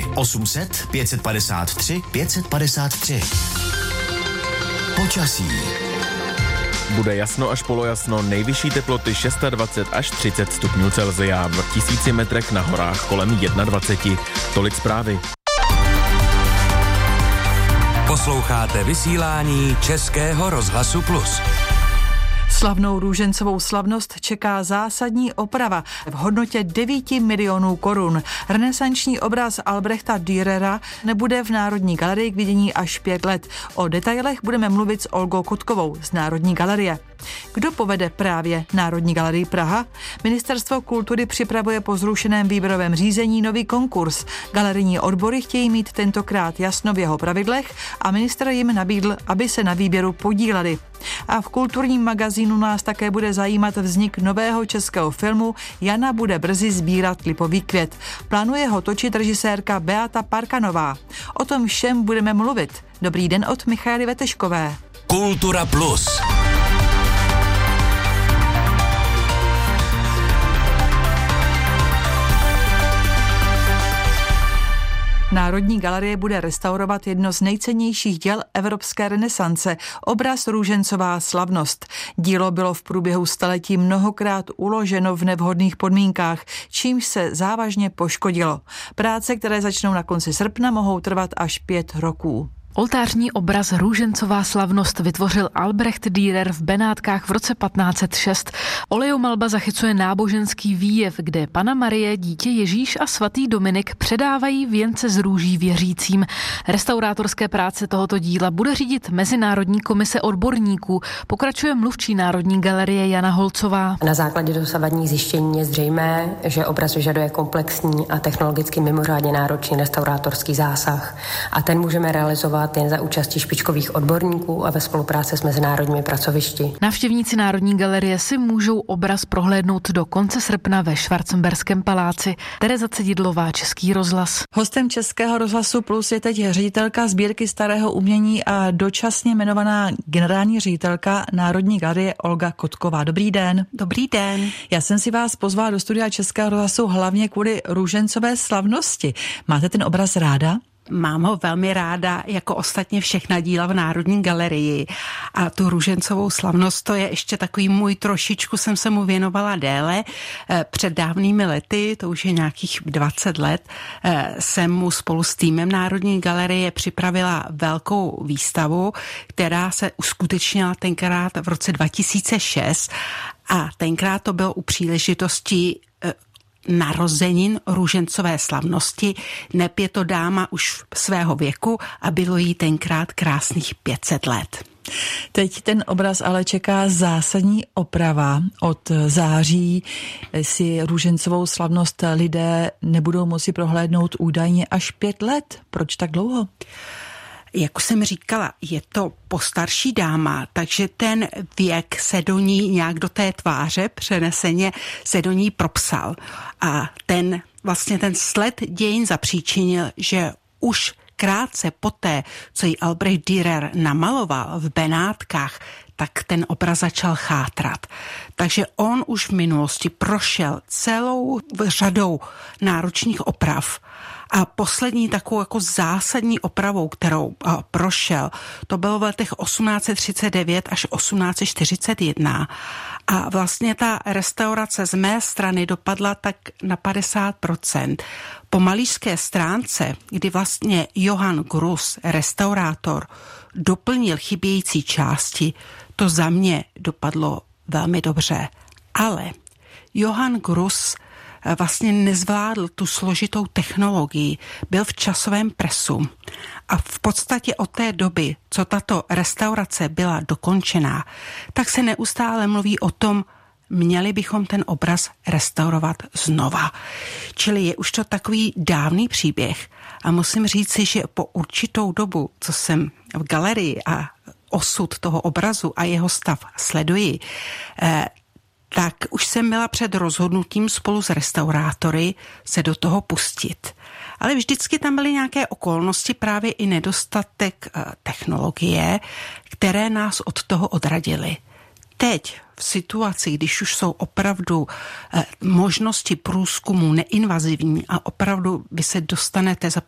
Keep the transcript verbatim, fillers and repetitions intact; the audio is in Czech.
osm set pět padesát tři pět padesát tři. Počasí. Bude jasno až polojasno, nejvyšší teploty dvacet šest až třicet stupňů Celsia, v tisíci metrech na horách kolem dvacet jedna. Tolik zprávy. Posloucháte vysílání Českého rozhlasu Plus. Slavnou růžencovou slavnost čeká zásadní oprava v hodnotě devět milionů korun. Renesanční obraz Albrechta Dürera nebude v Národní galerii k vidění až pět let. O detailech budeme mluvit s Olgou Kotkovou z Národní galerie. Kdo povede právě Národní galerii Praha? Ministerstvo kultury připravuje po zrušeném výběrovém řízení nový konkurs. Galerijní odbory chtějí mít tentokrát jasno v jeho pravidlech a ministr jim nabídl, aby se na výběru podíleli. A v kulturním magazínu nás také bude zajímat vznik nového českého filmu Jana bude brzy sbírat lipový květ. Plánuje ho točit režisérka Beata Parkanová. O tom všem budeme mluvit. Dobrý den od Michaely Veteškové. Kultura Plus. Národní galerie bude restaurovat jedno z nejcennějších děl evropské renesance, obraz Růžencová slavnost. Dílo bylo v průběhu staletí mnohokrát uloženo v nevhodných podmínkách, čímž se závažně poškodilo. Práce, které začnou na konci srpna, mohou trvat až pět roků. Oltářní obraz Růžencová slavnost vytvořil Albrecht Dürer v Benátkách v roce patnáct set šest. Olejomalba zachycuje náboženský výjev, kde Panna Marie, dítě Ježíš a svatý Dominik předávají věnce z růží věřícím. Restaurátorské práce tohoto díla bude řídit Mezinárodní komise odborníků, pokračuje mluvčí Národní galerie Jana Holcová. Na základě dosavadních zjištění je zřejmé, že obraz vyžaduje komplexní a technologicky mimořádně náročný restaurátorský zásah a ten můžeme realizovat jen za účasti špičkových odborníků a ve spolupráci s mezinárodními pracovišti. Návštěvníci Národní galerie si můžou obraz prohlédnout do konce srpna ve Schwarzenberském paláci. Tereza Cedidlová, Český rozhlas. Hostem Českého rozhlasu Plus je teď ředitelka sbírky starého umění a dočasně jmenovaná generální ředitelka Národní galerie Olga Kotková. Dobrý den. Dobrý den. Já jsem si vás pozvala do studia Českého rozhlasu hlavně kvůli Růžencové slavnosti. Máte ten obraz ráda? Mám ho velmi ráda, jako ostatně všechna díla v Národní galerii. A tu Růžencovou slavnost, to je ještě takový můj, trošičku jsem se mu věnovala déle. Před dávnými lety, to už je nějakých dvacet let, jsem mu spolu s týmem Národní galerie připravila velkou výstavu, která se uskutečnila tenkrát v roce dva tisíce šest a tenkrát to bylo u příležitosti narozenin Růžencové slavnosti. Neb je to dáma už svého věku a bylo jí tenkrát krásných pět set let. Teď ten obraz ale čeká zásadní oprava. Od září si Růžencovou slavnost lidé nebudou moci prohlédnout údajně až pět let. Proč tak dlouho? Jak jsem říkala, je to postarší dáma, takže ten věk se do ní nějak do té tváře přeneseně se do ní propsal. A ten vlastně ten sled dějin zapříčinil, že už krátce poté, co ji Albrecht Dürer namaloval v Benátkách, tak ten obraz začal chátrat. Takže on už v minulosti prošel celou řadou náročných oprav. A poslední takovou jako zásadní opravou, kterou a, prošel, to bylo v letech osmnáct set třicet devět až osmnáct set čtyřicet jedna. A vlastně ta restaurace z mé strany dopadla tak na padesát procent. Po malířské stránce, kdy vlastně Johann Gruss, restaurátor, doplnil chybějící části, to za mě dopadlo velmi dobře. Ale Johann Gruss vlastně nezvládl tu složitou technologii, byl v časovém presu a v podstatě od té doby, co tato restaurace byla dokončená, tak se neustále mluví o tom, měli bychom ten obraz restaurovat znova. Čili je už to takový dávný příběh a musím říci, že po určitou dobu, co jsem v galerii a osud toho obrazu a jeho stav sleduji, eh, tak už jsem byla před rozhodnutím spolu s restaurátory se do toho pustit. Ale vždycky tam byly nějaké okolnosti, právě i nedostatek technologie, které nás od toho odradily. Teď v situaci, když už jsou opravdu možnosti průzkumu neinvazivní a opravdu vy se dostanete za